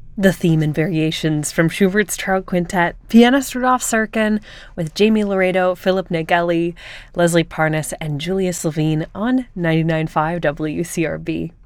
The theme and variations from Schubert's Trout Quintet, pianist Rudolf Serkin, with Jamie Laredo, Philip Nageli, Leslie Parnas, and Julia Slevine on 99.5 WCRB.